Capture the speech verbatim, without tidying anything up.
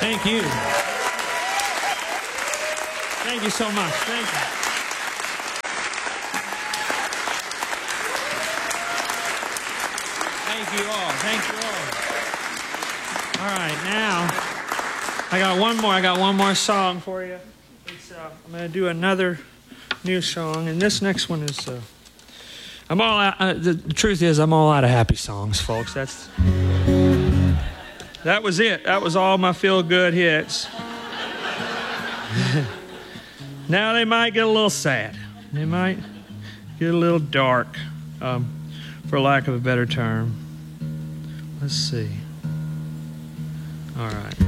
Thank you. Thank you so much. Thank you. Thank you all. Thank you all. All right, now I got one more. I got one more song for you. It's, uh, I'm going to do another new song, and this next one is. Uh, I'm all out. Uh, the, the truth is, I'm all out of happy songs, folks. That's. That was it. That was all my feel-good hits. Now they might get a little sad. They might get a little dark, um, for lack of a better term. Let's see. All right.